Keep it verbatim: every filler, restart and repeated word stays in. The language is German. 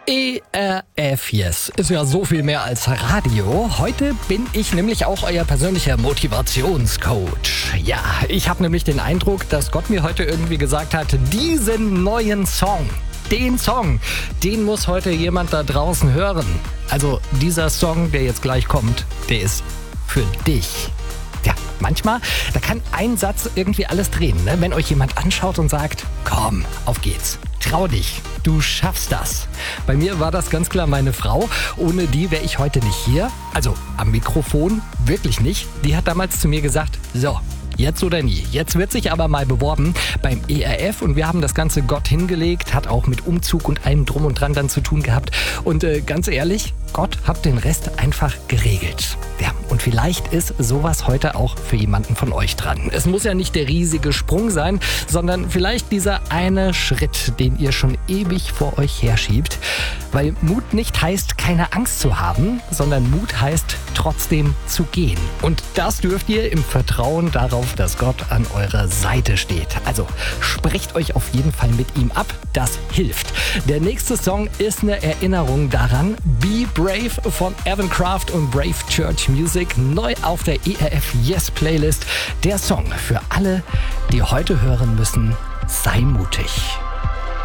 E R F Yes ist ja so viel mehr als Radio. Heute bin ich nämlich auch euer persönlicher Motivationscoach. Ja, ich habe nämlich den Eindruck, dass Gott mir heute irgendwie gesagt hat, diesen neuen Song, den Song, den muss heute jemand da draußen hören. Also dieser Song, der jetzt gleich kommt, der ist für dich. Ja, manchmal, da kann ein Satz irgendwie alles drehen, ne? Wenn euch jemand anschaut und sagt, komm, auf geht's. Trau dich, du schaffst das. Bei mir war das ganz klar meine Frau. Ohne die wäre ich heute nicht hier. Also am Mikrofon wirklich nicht. Die hat damals zu mir gesagt, so, jetzt oder nie. Jetzt wird sich aber mal beworben beim E R F und wir haben das Ganze Gott hingelegt, hat auch mit Umzug und allem drum und dran dann zu tun gehabt. Und äh, ganz ehrlich, Gott hat den Rest einfach geregelt. Ja, und vielleicht ist sowas heute auch für jemanden von euch dran. Es muss ja nicht der riesige Sprung sein, sondern vielleicht dieser eine Schritt, den ihr schon ewig vor euch herschiebt. Weil Mut nicht heißt, keine Angst zu haben, sondern Mut heißt, trotzdem zu gehen. Und das dürft ihr im Vertrauen darauf, dass Gott an eurer Seite steht. Also sprecht euch auf jeden Fall mit ihm ab, das hilft. Der nächste Song ist eine Erinnerung daran. Be Brave von Evan Kraft und Brave Church Music, neu auf der E R F Yes Playlist. Der Song für alle, die heute hören müssen, sei mutig.